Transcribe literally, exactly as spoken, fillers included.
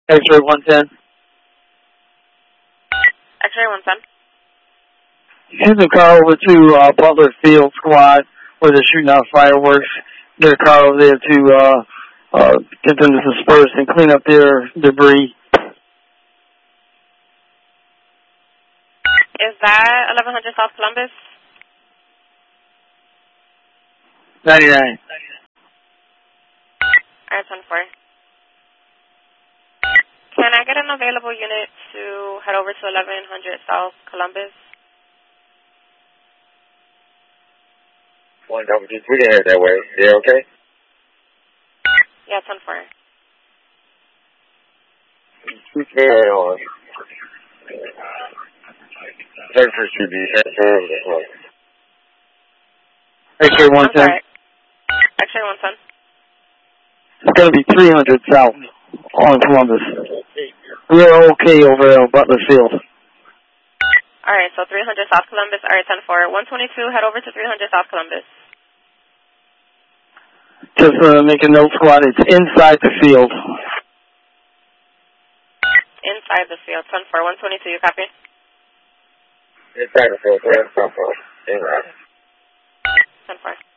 X-ray one ten. X-ray one ten. Send the car over to uh, Butler Field Squad where they're shooting out fireworks. Get a car over there to uh, uh, get them to disperse and clean up their debris. Is that eleven hundred South Columbus? ninety-nine. Alright, ten four. Can I get an available unit to head over to eleven hundred South Columbus? One double G, we can head that way. Yeah, okay? Yeah, ten four. Yeah, on. thirty-first Street, B. X-ray one ten. X-ray one ten. It's going to be three hundred South on Columbus. We're okay over there on Butler Field. Alright, so three hundred South Columbus. Alright, ten four. one twenty-two, head over to three hundred South Columbus. Just uh, make a note, squad. It's inside the field. Inside the field. ten four. one twenty-two, you copy? Inside the field. Yeah, ten four. ten four.